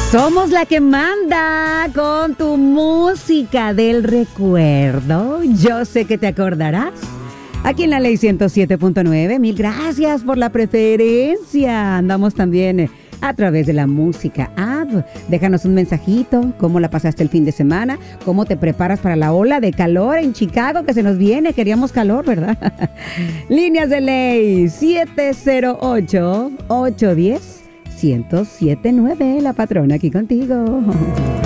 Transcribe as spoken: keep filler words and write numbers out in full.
Somos la que manda con tu música del recuerdo. Yo sé que te acordarás. Aquí en la Ley ciento siete punto nueve, mil gracias por la preferencia. Andamos también a través de la música app. Déjanos un mensajito, cómo la pasaste el fin de semana, cómo te preparas para la ola de calor en Chicago que se nos viene. Queríamos calor, ¿verdad? Líneas de Ley siete cero ocho, ocho uno cero, uno cero siete nueve, la patrona aquí contigo.